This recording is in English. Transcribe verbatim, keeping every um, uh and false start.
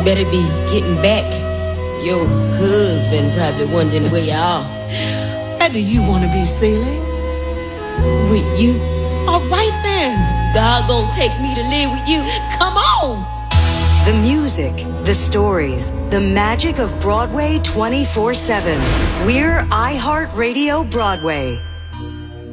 better be getting back. Your husband probably wondering where you are. Where do you want to be, Celie? With you. All right then. God gonna take me to live with you. Come on. The music, the stories, the magic of Broadway twenty-four seven. We're iHeartRadio Broadway.